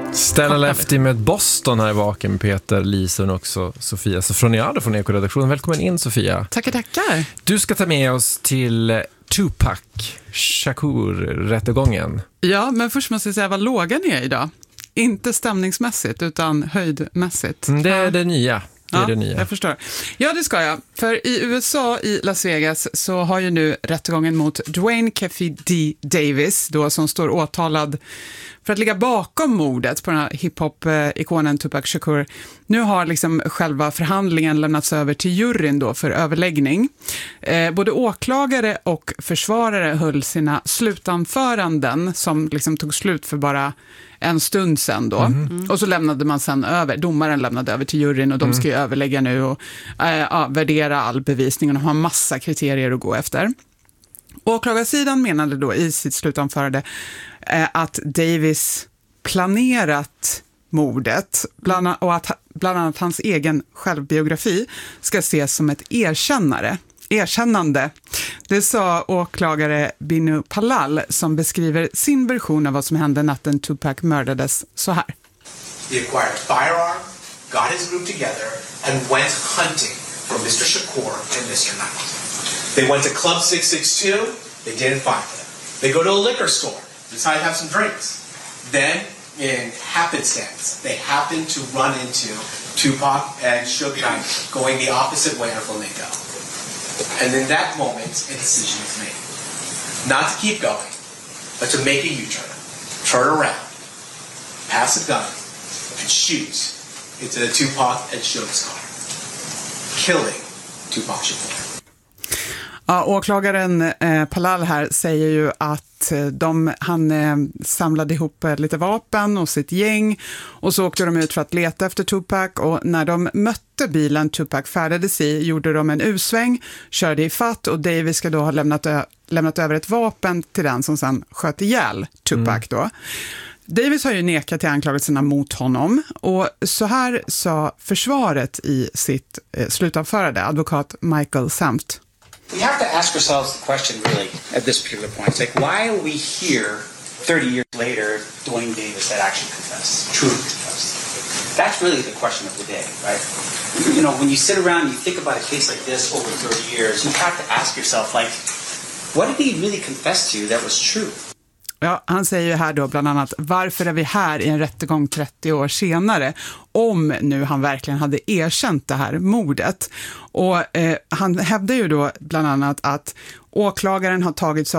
Stella Lefty med Boston här i vaken, Peter, Lisa och också Sofia Sofroniado från Eko-redaktionen. Välkommen in, Sofia. Tackar. Du ska ta med oss till Tupac Shakur-rättegången. Ja, men först måste jag säga vad låga ni är idag. Inte stämningsmässigt utan höjdmässigt. Det är det nya. Det är det nya. Jag förstår. Ja, det ska jag. För i USA, i Las Vegas, så har ju nu rättegången mot Dwayne Keffe D. Davis, då, som står åtalad för att ligga bakom mordet på den här hiphop-ikonen Tupac Shakur. Nu har liksom själva förhandlingen lämnats över till juryn då för överläggning. Både åklagare och försvarare höll sina slutanföranden som liksom tog slut för bara en stund sedan då. Och så lämnade man sen över, domaren lämnade över till juryn och de ska ju överlägga nu och värdera all bevisning och de har massa kriterier att gå efter. Åklagarsidan menade då i sitt slutanförande att Davis planerat mordet och att bland annat hans egen självbiografi ska ses som ett erkännande. Det sa åklagare Binu Palal som beskriver sin version av vad som hände natten Tupac mördades så här. He acquired a firearm, got his group together and went hunting for Mr. Shakur and Mr. Knight. They went to Club 662, they didn't find them. They go to a liquor store, decide to have some drinks. Then, in happenstance, they happen to run into Tupac and Suge Knight going the opposite way of Flamingo. And in that moment, a decision is made. Not to keep going, but to make a U-turn. Turn around, pass a gun, and shoot into the Tupac and Suge's car. Killing Tupac Shakur. Ja, åklagaren Palal här säger ju att han samlade ihop lite vapen och sitt gäng och så åkte de ut för att leta efter Tupac och när de mötte bilen Tupac färdades i gjorde de en U-sväng, körde i fatt och Davis ska då ha lämnat över ett vapen till den som sedan sköt ihjäl Tupac då. Davis har ju nekat till anklagelserna mot honom och så här sa försvaret i sitt slutanförande, advokat Michael Samt. We have to ask ourselves the question really at this particular point. It's like, why are we here 30 years later, Dwayne Davis had actually confessed, truly confessed? That's really the question of the day, right? You know, when you sit around and you think about a case like this over 30 years, you have to ask yourself, like, what did he really confess to that was true? Ja, han säger ju här då bland annat, varför är vi här i en rättegång 30 år senare om nu han verkligen hade erkänt det här mordet. Och han hävdar ju då bland annat att åklagaren har tagit